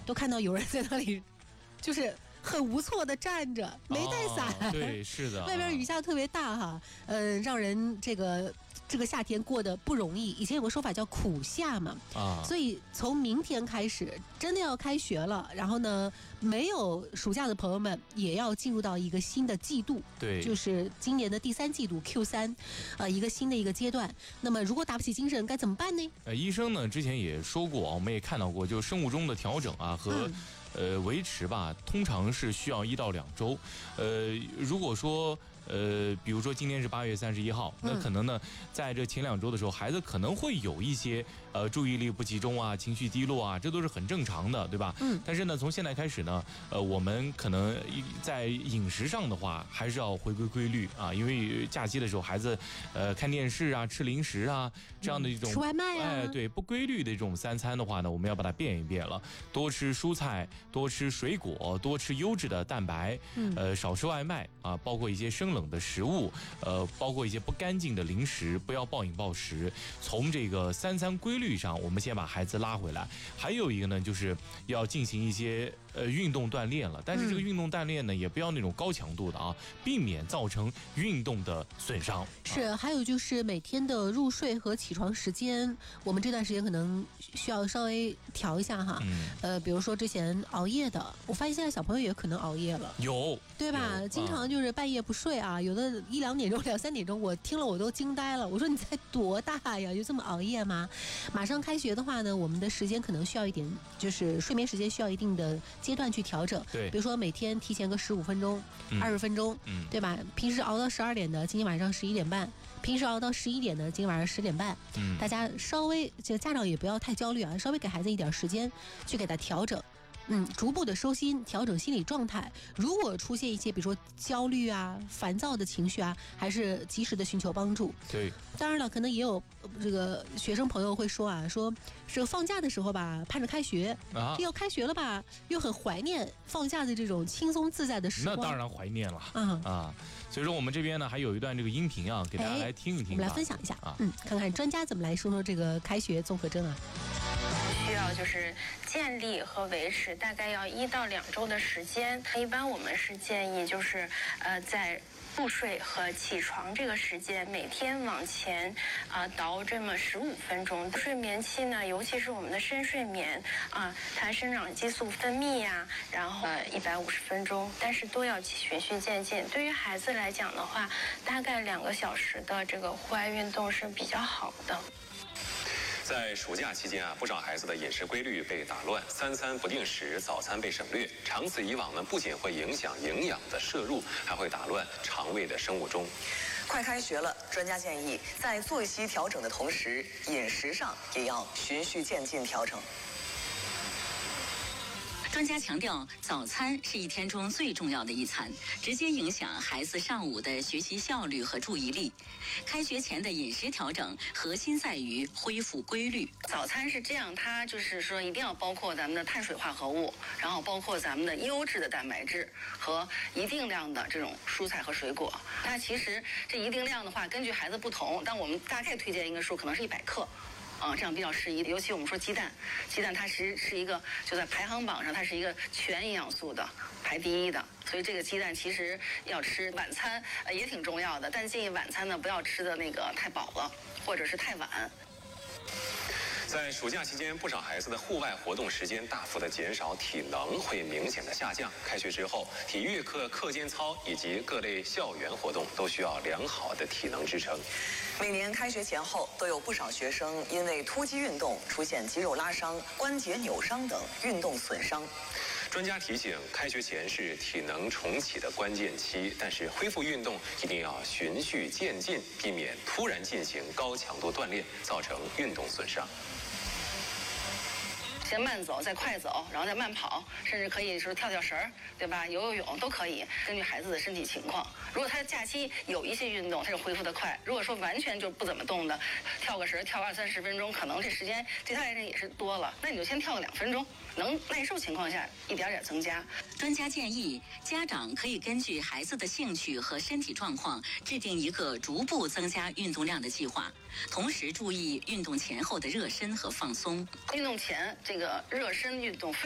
都看到有人在那里，就是很无措的站着，没带伞。 对，是的， 外边雨下特别大哈，让人这个夏天过得不容易。以前有个说法叫苦夏嘛，所以从明天开始真的要开学了，然后呢，没有暑假的朋友们也要进入到一个新的季度， 对， 就是今年的第3季度 Q3，一个新的一个阶段。那么如果打不起精神该怎么办呢？ 医生呢之前也说过，我们也看到过，就生物钟的调整啊和维持吧，通常是需要1到2周。如果说比如说今天是8月31号，那可能呢，在这前2周的时候，孩子可能会有一些注意力不集中啊，情绪低落啊，这都是很正常的，对吧？但是呢，从现在开始呢，我们可能在饮食上的话，还是要回归规律啊，因为假期的时候，孩子看电视啊，吃零食啊，这样的一种吃外卖啊， 对，不规律的这种3餐的话呢，我们要把它变一变了，多吃蔬菜，多吃水果，多吃优质的蛋白，少吃外卖啊，包括一些生冷的食物，包括一些不干净的零食，不要暴饮暴食。从这个3餐规律上，我们先把孩子拉回来。还有一个呢，就是要进行一些运动锻炼了。但是这个运动锻炼呢，也不要那种高强度的啊，避免造成运动的损伤。 是，还有就是每天的入睡和起床时间，我们这段时间可能需要稍微调一下哈。比如说之前熬夜的，我发现现在小朋友也可能熬夜了， 有， 对吧？经常就是半夜不睡啊，有的1、2点钟、2、3点钟，我听了我都惊呆了。我说你才多大呀，就这么熬夜吗？马上开学的话呢，我们的时间可能需要一点，就是睡眠时间需要一定的阶段去调整。 对， 比如说每天提前个15分钟、20分钟，对吧？平时熬到12点的，今天晚上11点半。平时熬到11点的，今天晚上10点半。大家稍微，这家长也不要太焦虑啊，稍微给孩子一点时间去给他调整。逐步的收心，调整心理状态。如果出现一些比如说焦虑啊、烦躁的情绪啊，还是及时的寻求帮助。 对， 当然了，可能也有这个学生朋友会说啊，说这个放假的时候吧，盼着开学要开学了吧，又很怀念放假的这种轻松自在的时光。 那当然怀念了所以说我们这边呢还有一段这个音频啊，给大家来听一听， 我们来分享一下看看专家怎么来说说这个开学综合征啊。 需要就是建立和维持大概要1到2周的时间。一般我们是建议就是在入睡和起床这个时间每天往前倒这么15分钟。睡眠期呢，尤其是我们的深睡眠它生长激素分泌呀，然后150分钟，但是都要循序渐进。对于孩子来讲的话，大概2个小时的这个户外运动是比较好的。 在暑假期间不少孩子的饮食规律被打乱，3餐不定时，早餐被省略，长此以往呢，不仅会影响营养的摄入，还会打乱肠胃的生物钟。 快开学了，专家建议在作息调整的同时，饮食上也要循序渐进调整。 专家强调，早餐是一天中最重要的一餐，直接影响孩子上午的学习效率和注意力。开学前的饮食调整，核心在于恢复规律。 早餐是这样，它就是说一定要包括咱们的碳水化合物，然后包括咱们的优质的蛋白质和一定量的这种蔬菜和水果。它其实这一定量的话，根据孩子不同，但我们大概推荐一个数，可能是100克。这样比较适宜的。尤其我们说鸡蛋它其实是一个就在排行榜上，它是一个全营养素的排第1的，所以这个鸡蛋其实要吃。晚餐也挺重要的，但建议晚餐呢不要吃的那个太饱了，或者是太晚。 在暑假期间，不少孩子的户外活动时间大幅的减少，体能会明显的下降。开学之后，体育课、课间操以及各类校园活动都需要良好的体能支撑。 每年开学前后，都有不少学生因为突击运动出现肌肉拉伤、关节扭伤等运动损伤。 专家提醒，开学前是体能重启的关键期，但是恢复运动一定要循序渐进，避免突然进行高强度锻炼，造成运动损伤。 先慢走，再快走，然后再慢跑，甚至可以说跳跳绳儿，对吧？游泳都可以，根据孩子的身体情况。如果他的假期有一些运动，他是恢复得快；如果说完全就不怎么动的，跳个绳跳20、30分钟，可能这时间对他来说也是多了。那你就先跳个2分钟，能耐受情况下一点点增加。 专家建议，家长可以根据孩子的兴趣和身体状况，制定一个逐步增加运动量的计划，同时注意运动前后的热身和放松。 运动前这个热身运动